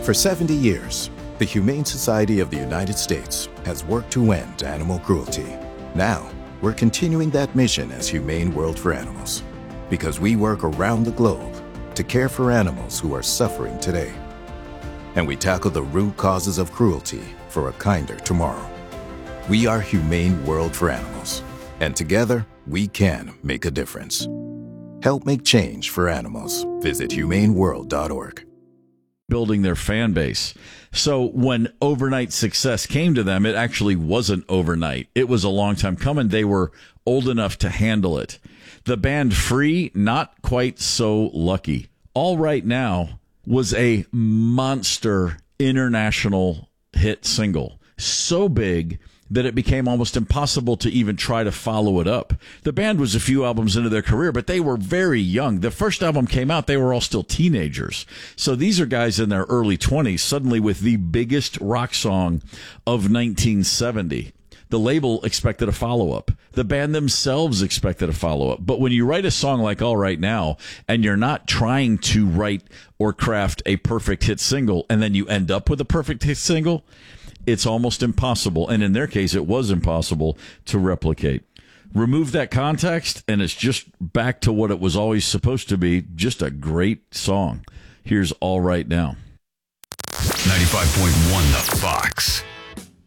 For 70 years, the Humane Society of the United States has worked to end animal cruelty. Now, we're continuing that mission as Humane World for Animals, because we work around the globe to care for animals who are suffering today. And we tackle the root causes of cruelty for a kinder tomorrow. We are Humane World for Animals, and together, we can make a difference. Help make change for animals. Visit humaneworld.org. Building their fan base. So when overnight success came to them, it actually wasn't overnight. It was a long time coming. They were old enough to handle it. The band Free, not quite so lucky. All Right Now was a monster international hit single. So big that it became almost impossible to even try to follow it up. The band was a few albums into their career, but they were very young. The first album came out, they were all still teenagers. So these are guys in their early 20s, suddenly with the biggest rock song of 1970. The label expected a follow-up. The band themselves expected a follow-up. But when you write a song like All Right Now, and you're not trying to write or craft a perfect hit single, and then you end up with a perfect hit single, it's almost impossible, and in their case, it was impossible to replicate. Remove that context, and it's just back to what it was always supposed to be, just a great song. Here's All Right Now. 95.1 The Fox.